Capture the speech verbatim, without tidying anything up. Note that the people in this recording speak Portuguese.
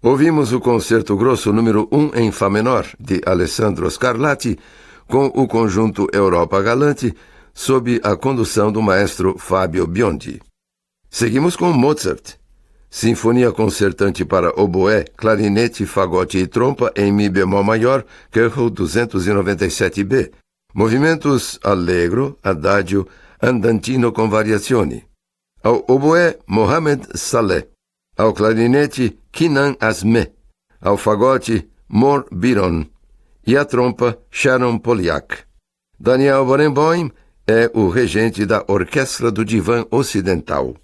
Ouvimos o Concerto Grosso número um em Fá menor, de Alessandro Scarlatti, com o conjunto Europa Galante, sob a condução do maestro Fábio Biondi. Seguimos com Mozart. Sinfonia concertante para oboé, clarinete, fagote e trompa em Mi bemol maior, Köchel duzentos e noventa e sete B. Movimentos allegro, adagio, andantino com variazioni. Ao oboé, Mohamed Saleh. Ao clarinete, Kinan Asme. Ao fagote, Mor Biron. E à trompa, Sharon Poliak. Daniel Barenboim é o regente da Orquestra do Divã Ocidental.